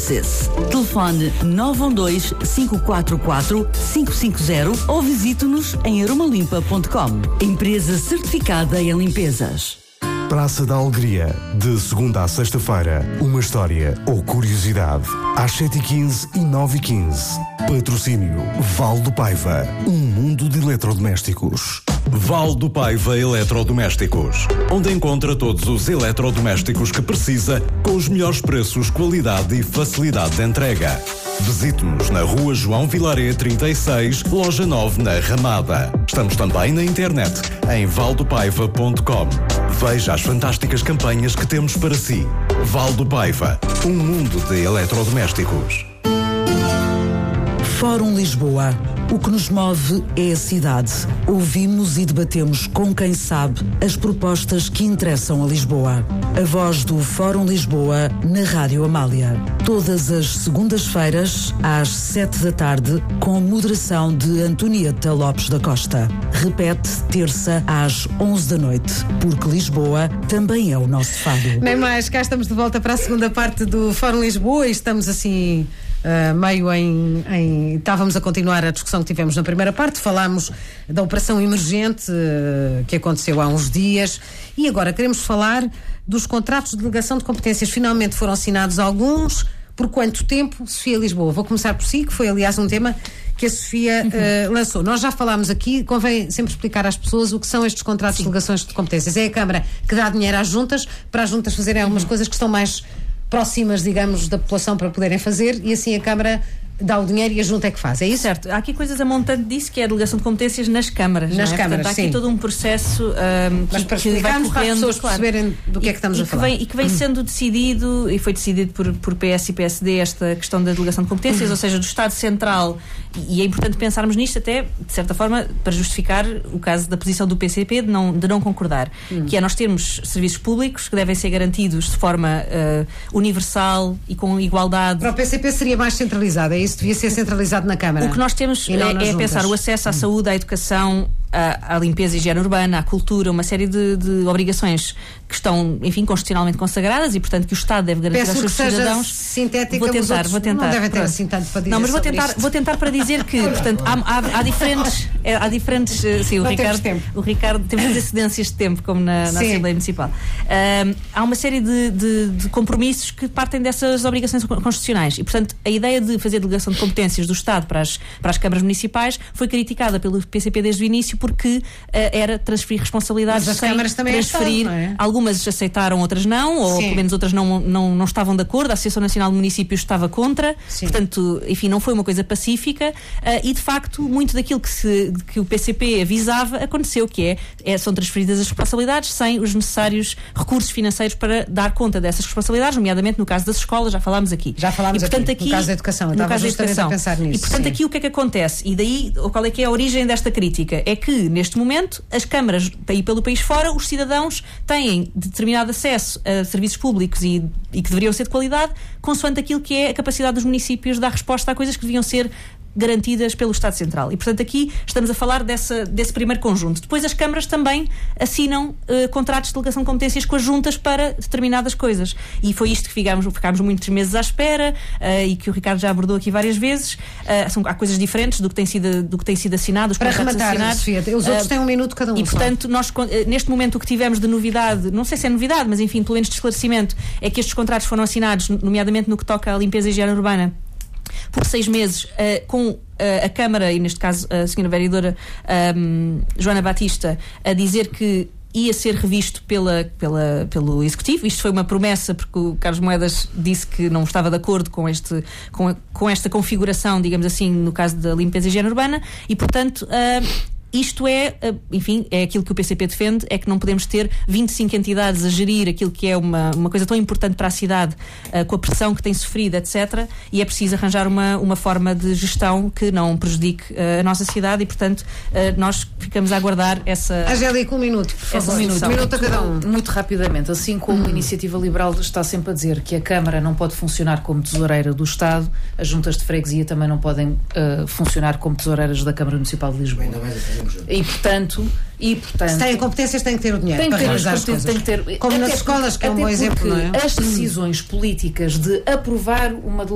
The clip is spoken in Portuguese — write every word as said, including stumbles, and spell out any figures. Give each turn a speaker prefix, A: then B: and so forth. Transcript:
A: Services. Telefone nove um dois, cinco quatro quatro, cinco cinco zero ou visite-nos em aromalimpa ponto com. Empresa certificada em limpezas.
B: Praça da Alegria, de segunda a sexta-feira, uma história ou curiosidade, às sete e quinze e nove e quinze. Patrocínio Val do Paiva, um mundo de eletrodomésticos.
C: Val do Paiva Eletrodomésticos, onde encontra todos os eletrodomésticos que precisa, com os melhores preços, qualidade e facilidade de entrega. Visite-nos na Rua João Vilaré trinta e seis, Loja nove, na Ramada. Estamos também na internet, em val do paiva ponto com. Veja as fantásticas campanhas que temos para si. Val do Paiva, um mundo de eletrodomésticos.
A: Fórum Lisboa. O que nos move é a cidade. Ouvimos e debatemos com quem sabe as propostas que interessam a Lisboa. A voz do Fórum Lisboa na Rádio Amália. Todas as segundas-feiras, às sete da tarde, com moderação de Antonieta Lopes da Costa. Repete terça às onze da noite, porque Lisboa também é o nosso fado.
D: Nem mais, cá estamos de volta para a segunda parte do Fórum Lisboa e estamos assim... Uh, meio em, em... Estávamos a continuar a discussão que tivemos na primeira parte. Falámos da operação emergente uh, que aconteceu há uns dias e agora queremos falar dos contratos de delegação de competências. Finalmente foram assinados alguns. Por quanto tempo? Sofia Lisboa, vou começar por si, que foi aliás um tema que a Sofia uh, lançou. Nós já falámos aqui, convém sempre explicar às pessoas o que são estes contratos Sim. de delegações de competências. É a Câmara que dá dinheiro às juntas para as juntas fazerem algumas uhum. coisas que estão mais próximas, digamos, da população para poderem fazer, e assim a Câmara dá o dinheiro e a junta é que faz, é isso?
E: Certo, há aqui coisas a montante disso, que é a delegação de competências nas câmaras.
D: Nas
E: não é?
D: câmaras,
E: Portanto, há aqui
D: sim.
E: todo um processo um, que,
D: Mas para
E: que vai correndo,
D: para as pessoas
E: claro,
D: perceberem do que
E: e,
D: é que estamos
E: e
D: a
E: que
D: falar.
E: Vem, e que vem sendo decidido, e foi decidido por, por P S e P S D, esta questão da delegação de competências, ou seja, do Estado Central, e é importante pensarmos nisto até, de certa forma, para justificar o caso da posição do P C P de não, de não concordar, hum. que é nós termos serviços públicos que devem ser garantidos de forma uh, universal e com igualdade.
D: Para o P C P seria mais centralizado, é isso? Devia ser centralizado na Câmara.
E: O que nós temos é, é pensar o acesso à saúde, à educação, à, à limpeza e higiene urbana, à cultura, uma série de, de obrigações que estão, enfim, constitucionalmente consagradas e, portanto, que o Estado deve garantir
D: Peço
E: aos seus
D: que
E: cidadãos.
D: Sintética,
E: vou tentar, vou tentar.
D: Não devem ter
E: Pronto.
D: assim tanto para dizer.
E: Não, mas vou tentar,
D: isto.
E: vou tentar para dizer que, portanto, há, há, há diferentes, há diferentes, sim, o
D: não
E: Ricardo,
D: tempo.
E: o Ricardo temos as excedências de tempo, como na, na Assembleia Municipal. Um, há uma série de, de, de compromissos que partem dessas obrigações constitucionais e, portanto, a ideia de fazer delegação de competências do Estado para as, para as câmaras municipais foi criticada pelo P C P desde o início porque uh, era transferir responsabilidades
D: mas as
E: sem
D: câmaras também
E: transferir.
D: Estado, não é?
E: Algumas aceitaram, outras não, ou Sim. pelo menos outras não, não, não estavam de acordo. A Associação Nacional de Municípios estava contra. Sim. Portanto, enfim, não foi uma coisa pacífica uh, e, de facto, muito daquilo que, se, que o P C P avisava aconteceu, que é, é são transferidas as responsabilidades sem os necessários recursos financeiros para dar conta dessas responsabilidades, nomeadamente no caso das escolas, já falámos aqui.
D: Já falámos
E: e, portanto,
D: aqui,
E: aqui,
D: no caso da educação. Eu
E: no
D: estava
E: caso
D: justamente
E: da educação.
D: a pensar nisso.
E: E, portanto,
D: Sim.
E: aqui o que é que acontece? E daí, qual é que é a origem desta crítica? É que, neste momento, as câmaras, aí pelo país fora, os cidadãos têm determinado acesso a serviços públicos e, e que deveriam ser de qualidade, consoante aquilo que é a capacidade dos municípios de dar resposta a coisas que deviam ser garantidas pelo Estado Central. E, portanto, aqui estamos a falar dessa, desse primeiro conjunto. Depois as câmaras também assinam uh, contratos de delegação de competências com as juntas para determinadas coisas. E foi isto que ficámos, ficámos muitos meses à espera uh, e que o Ricardo já abordou aqui várias vezes. Uh, são, há coisas diferentes do que tem sido, do que tem sido assinado, os
D: para
E: contratos
D: rematar,
E: assinados.
D: Sofia, os outros uh, têm um minuto cada um.
E: E,
D: só.
E: portanto, nós, neste momento, o que tivemos de novidade, não sei se é novidade, mas, enfim, pelo menos de esclarecimento, é que estes contratos foram assinados, nomeadamente no que toca à limpeza e higiene urbana, por seis meses, uh, com uh, a Câmara, e neste caso a senhora vereadora um, Joana Batista, a dizer que ia ser revisto pela, pela, pelo Executivo. Isto foi uma promessa, porque o Carlos Moedas disse que não estava de acordo com, este, com, a, com esta configuração, digamos assim, no caso da limpeza e higiene urbana, e, portanto, uh, isto é, enfim, é aquilo que o P C P defende, é que não podemos ter vinte e cinco entidades a gerir aquilo que é uma, uma coisa tão importante para a cidade, uh, com a pressão que tem sofrido, etcétera. E é preciso arranjar uma, uma forma de gestão que não prejudique uh, a nossa cidade e, portanto, uh, nós ficamos a aguardar essa...
D: Angélica, um minuto, por favor.
E: Um minuto,
D: um minuto a cada um.
F: Muito rapidamente, assim como
D: hum.
F: a Iniciativa Liberal está sempre a dizer que a Câmara não pode funcionar como tesoureira do Estado, as juntas de freguesia também não podem uh, funcionar como tesoureiras da Câmara Municipal de Lisboa. E portanto, e, portanto
D: se têm competências, têm que ter o dinheiro
F: tem
D: para
F: que ter
D: realizar as coisas.
F: Tem que ter,
D: como nas escolas, que é um bom exemplo, não é?
F: As decisões políticas de aprovar uma